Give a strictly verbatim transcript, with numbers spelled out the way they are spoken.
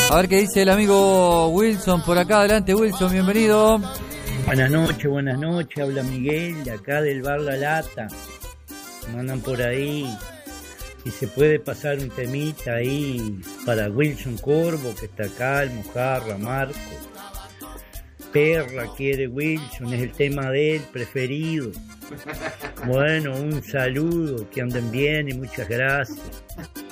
A ver qué dice el amigo Wilson por acá. Adelante, Wilson, bienvenido. Buenas noches, buenas noches. Habla Miguel, de acá del bar La Lata. Me mandan por ahí. Si se puede pasar un temita ahí para Wilson Corvo, que está acá, el Mojarra, Marco. Perra quiere Wilson, es el tema de él preferido. Bueno, un saludo, que anden bien y muchas gracias.